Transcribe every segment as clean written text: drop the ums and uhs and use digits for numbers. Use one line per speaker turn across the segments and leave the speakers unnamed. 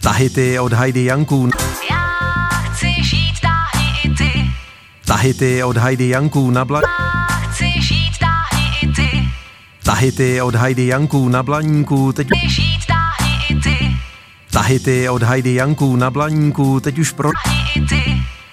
Tahity od Heidi Janků.
Já chci žít táhy i ty.
Tahity od Heidi Janků na bla...
Já chci žít táhy i ty.
Tahity od Heidi Janků na Blaníku, teď...
Chci žít táhy i ty.
Tahity od Heidi Janků na Blaníku, teď už pro...
Táhy i ty.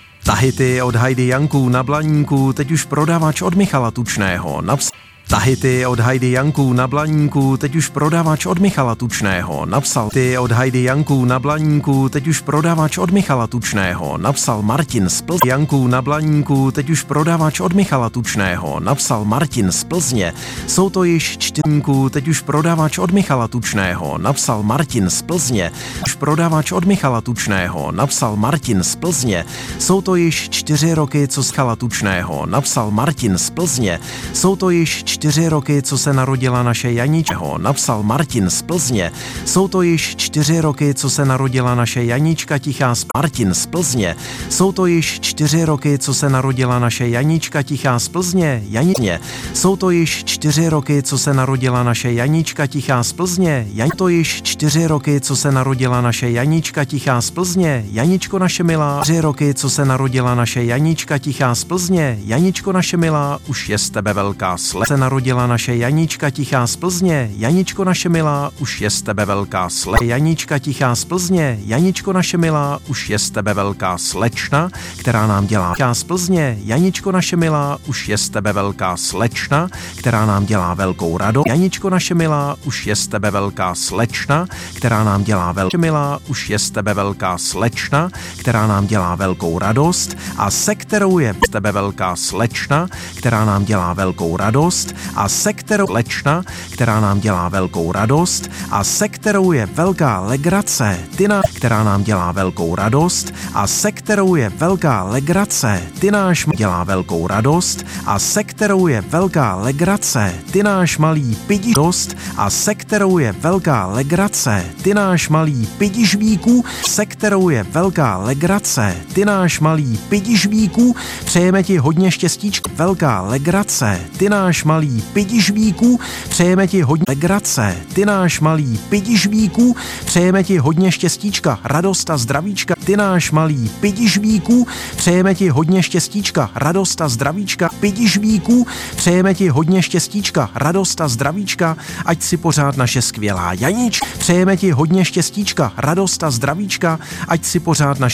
Tahity od Heidi Janků na Blaníku, teď už prodavač od Michala Tučného napsal. Tahity od Heidi Janků na Blaníku, teď už prodavač od Michala Tučného napsal. Ty od Heidi Janků na Blaníku, teď už prodavač od Michala Tučného napsal Martin z Plzně. Janků na Blaníku, teď už prodavač od Michala Tučného napsal Martin z Plzně. Jsou to již čtyřníků, teď už prodavač od Michala Tučného napsal Martin z Plzně. Už prodavač od Michala Tučného napsal Martin z Plzně. Jsou to již 4 roky, co z Michala Tučného napsal Martin z Plzně. Jsou to již 4 roky, co se narodila naše Janička, napsal Martin z Plzně. Jsou to již 4 roky, co se narodila naše Janička Tichá z Martin z Plzně. Jsou to již 4 roky, co se narodila naše Janička Tichá z Plzně. Janičně. Jsou to již 4 roky, co se narodila naše Janička Tichá z Plzně. To již 4 roky, co se narodila naše Janička Tichá z Plzně. Janičko naše milá. 4 roky, co se narodila naše Janička Tichá z Plzně. Janičko naše milá, už je z tebe velká sleva. Narodila naše Janička Tichá z Plzně. Janičko naše milá, už je z tebe velká slečna. Janička Tichá z Plzně. Janičko naše milá, už je z tebe velká slečna, která nám dělá Tichá z Plzně. Janičko naše milá, už je z tebe velká slečna, která nám dělá velkou radost. Janičko naše milá, už je z tebe velká slečna, která nám dělá velkou milá, už je z tebe velká slečna, která nám dělá velkou radost a se kterou je z tebe velká slečna, která nám dělá velkou radost a se kterou slečna, která nám dělá velkou radost a se kterou je velká legrace, Tina, která nám dělá velkou radost a se kterou je velká legrace, ty náš dělá velkou radost a se kterou je velká legrace, ty náš malý pidiždost a se kterou je velká legrace, ty náš malý pidižbíku, se kterou je velká legrace, ty náš malý pidižbíku, přejeme ti hodně štěstíčka, velká legrace, ty náš malý pidižbíku, přejeme ti hodně legrace, ty náš malý pidižbíku, přejeme ti hodně štěstíčka, radost a zdravíčka, ty náš malý pidižbíku, přejeme ti hodně štěstíčka, radost a zdravíčka, pidižbíku, přejeme ti hodně štěstíčka, radost a zdravíčka, ať si pořád naše skvělá Janič, přejeme ti hodně štěstíčka, radost a zdravíčka, ať si pořád naše